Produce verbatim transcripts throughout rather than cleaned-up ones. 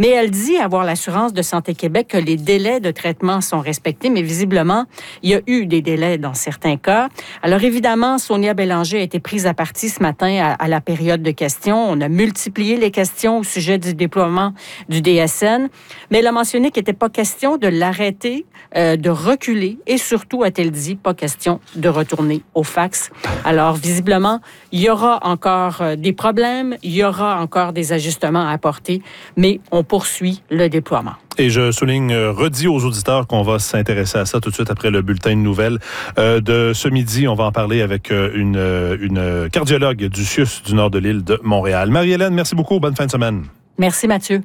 Mais elle dit avoir l'assurance de Santé Québec que les délais de traitement sont respectés, mais visiblement, il y a eu des délais dans certains cas. Alors évidemment, Sonia Bélanger a été prise à partie ce matin à, à la période de questions. On a multiplié les questions au sujet du déploiement du D S N, mais elle a mentionné qu'il n'était pas question de l'arrêter, euh, de reculer et surtout, a-t-elle dit, pas question de retourner au fax. Alors visiblement, il y aura encore euh, des problèmes, il y aura encore des ajustements à apporter, mais on poursuit le déploiement. Et je souligne, euh, redis aux auditeurs qu'on va s'intéresser à ça tout de suite après le bulletin de nouvelles euh, de ce midi. On va en parler avec euh, une, euh, une cardiologue du C I U S du nord de l'île de Montréal. Marie-Hélène, merci beaucoup. Bonne fin de semaine. Merci, Mathieu.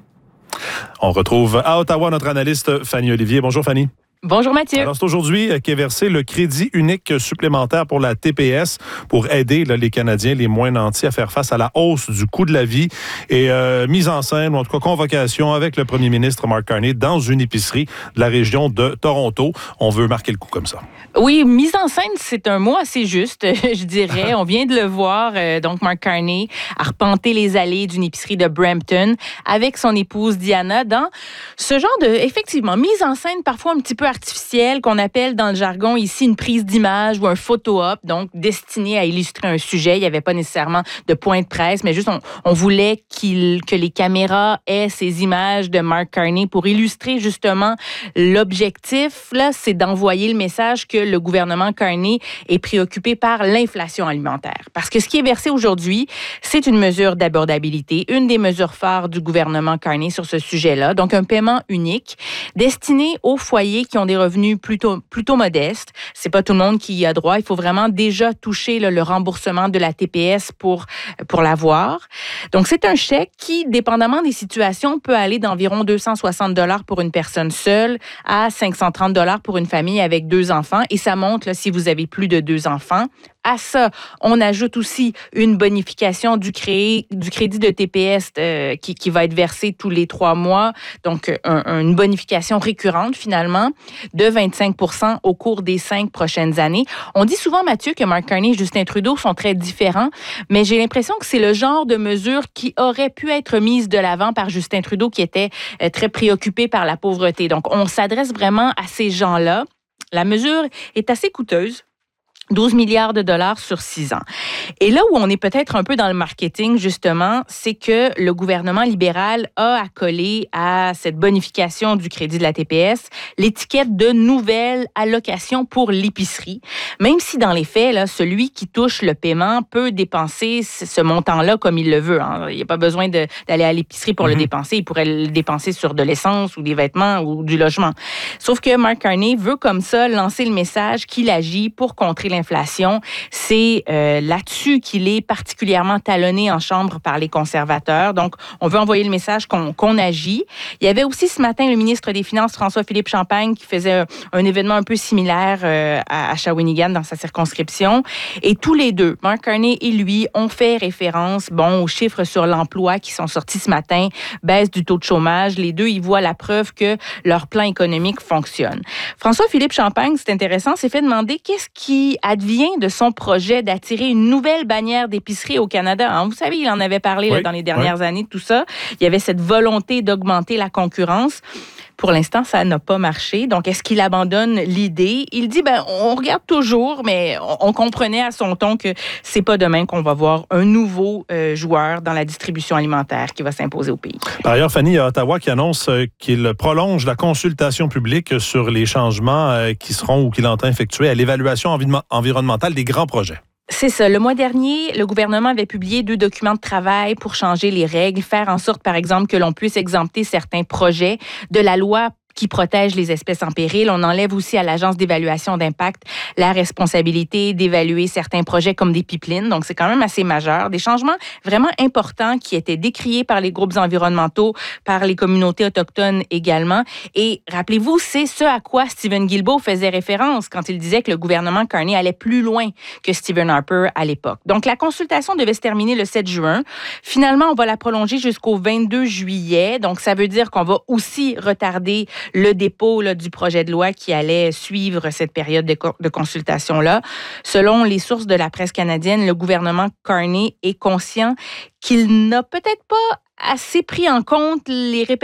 On retrouve à Ottawa notre analyste Fanny Olivier. Bonjour, Fanny. Bonjour Mathieu. Alors, c'est aujourd'hui qu'est versé le crédit unique supplémentaire pour la T P S pour aider là, les Canadiens les moins nantis à faire face à la hausse du coût de la vie et euh, mise en scène, ou en tout cas convocation avec le premier ministre Mark Carney dans une épicerie de la région de Toronto. On veut marquer le coup comme ça. Oui, mise en scène, c'est un mot assez juste, je dirais. On vient de le voir, euh, donc Mark Carney arpenter les allées d'une épicerie de Brampton avec son épouse Diana dans ce genre de, effectivement, mise en scène parfois un petit peu artificielle qu'on appelle dans le jargon ici une prise d'image ou un photo-op, donc destiné à illustrer un sujet. Il n'y avait pas nécessairement de point de presse, mais juste on, on voulait qu'il, que les caméras aient ces images de Mark Carney pour illustrer justement l'objectif, là, c'est d'envoyer le message que le gouvernement Carney est préoccupé par l'inflation alimentaire. Parce que ce qui est versé aujourd'hui, c'est une mesure d'abordabilité, une des mesures phares du gouvernement Carney sur ce sujet-là, donc un paiement unique destiné aux foyers qui ont des revenus plutôt, plutôt modestes. C'est pas tout le monde qui y a droit. Il faut vraiment déjà toucher là, le remboursement de la T P S pour, pour l'avoir. Donc, c'est un chèque qui, dépendamment des situations, peut aller d'environ deux cent soixante dollars pour une personne seule à cinq cent trente dollars pour une famille avec deux enfants. Et ça monte là, si vous avez plus de deux enfants. À ça, on ajoute aussi une bonification du, créé, du crédit de T P S euh, qui, qui va être versé tous les trois mois. Donc, un, une bonification récurrente, finalement, de vingt-cinq pour cent au cours des cinq prochaines années. On dit souvent, Mathieu, que Mark Carney et Justin Trudeau sont très différents, mais j'ai l'impression que c'est le genre de mesure qui aurait pu être mise de l'avant par Justin Trudeau, qui était euh, très préoccupé par la pauvreté. Donc, on s'adresse vraiment à ces gens-là. La mesure est assez coûteuse. douze milliards de dollars sur six ans. Et là où on est peut-être un peu dans le marketing, justement, c'est que le gouvernement libéral a accolé à cette bonification du crédit de la T P S l'étiquette de nouvelle allocation pour l'épicerie, même si dans les faits, là, celui qui touche le paiement peut dépenser ce montant-là comme il le veut. Hein. Il n'y a pas besoin de, d'aller à l'épicerie pour mm-hmm. le dépenser. Il pourrait le dépenser sur de l'essence ou des vêtements ou du logement. Sauf que Mark Carney veut comme ça lancer le message qu'il agit pour contrer l'inflation. C'est euh, là-dessus qu'il est particulièrement talonné en Chambre par les conservateurs. Donc, on veut envoyer le message qu'on, qu'on agit. Il y avait aussi ce matin le ministre des Finances, François-Philippe Champagne, qui faisait un événement un peu similaire euh, à, à Shawinigan dans sa circonscription. Et tous les deux, Mark Carney et lui, ont fait référence bon, aux chiffres sur l'emploi qui sont sortis ce matin, baisse du taux de chômage. Les deux, ils voient la preuve que leur plan économique fonctionne. François-Philippe Champagne, c'est intéressant, s'est fait demander qu'est-ce qui advient de son projet d'attirer une nouvelle bannière d'épicerie au Canada. Hein, vous savez, il en avait parlé oui, là, dans les dernières oui. années, tout ça. Il y avait cette volonté d'augmenter la concurrence. Pour l'instant, ça n'a pas marché. Donc, est-ce qu'il abandonne l'idée? Il dit, ben, on regarde toujours, mais on, on comprenait à son ton que c'est pas demain qu'on va voir un nouveau euh, joueur dans la distribution alimentaire qui va s'imposer au pays. Par ailleurs, Fanny, il y a Ottawa qui annonce qu'il prolonge la consultation publique sur les changements qui seront ou qu'il entend effectuer à l'évaluation envi- environnementale des grands projets. C'est ça. Le mois dernier, le gouvernement avait publié deux documents de travail pour changer les règles, faire en sorte, par exemple, que l'on puisse exempter certains projets de la loi qui protège les espèces en péril. On enlève aussi à l'Agence d'évaluation d'impact la responsabilité d'évaluer certains projets comme des pipelines. Donc, c'est quand même assez majeur. Des changements vraiment importants qui étaient décriés par les groupes environnementaux, par les communautés autochtones également. Et rappelez-vous, c'est ce à quoi Stephen Guilbeault faisait référence quand il disait que le gouvernement Carney allait plus loin que Stephen Harper à l'époque. Donc, la consultation devait se terminer le sept juin. Finalement, on va la prolonger jusqu'au vingt-deux juillet. Donc, ça veut dire qu'on va aussi retarder le dépôt là, du projet de loi qui allait suivre cette période de, co- de consultation-là. Selon les sources de la presse canadienne, le gouvernement Carney est conscient qu'il n'a peut-être pas assez pris en compte les répercussions